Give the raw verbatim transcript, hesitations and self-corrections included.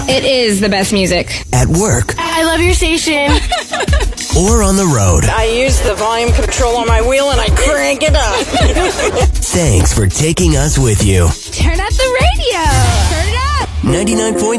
It is the best music. At work. I love your station. Or on the road. I use the volume control on my wheel and I crank it up. Thanks for taking us with you. Turn up the radio. Turn it up. ninety-nine point